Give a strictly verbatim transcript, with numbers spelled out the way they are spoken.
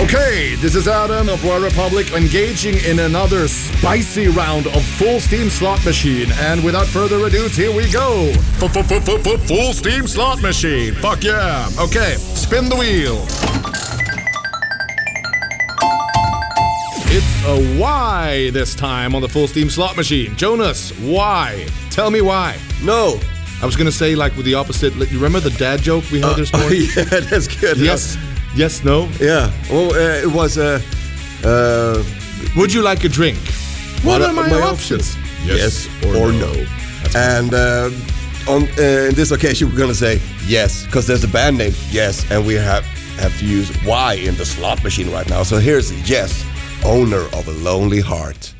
Okay, this is Adam of Royal Republic engaging in another spicy round of Full Steam Slot Machine. And without further ado, here we go. Full Steam Slot Machine. Fuck yeah. Okay, spin the wheel. It's a Y this time on the Full Steam Slot Machine. Jonas, why? Tell me why. No. I was going to say like with the opposite. You remember the dad joke we had uh, this morning? Yeah, that's good. Yes. Yes, no? Yeah. Well, uh, it was a... Uh, uh, Would you like a drink? What, what are my, my options? options? Yes, yes or, or no. no. And uh, on uh, in this occasion, we're going to say yes, because there's a band name, yes, and we have, have to use Y in the slot machine right now. So here's yes, owner of a lonely heart.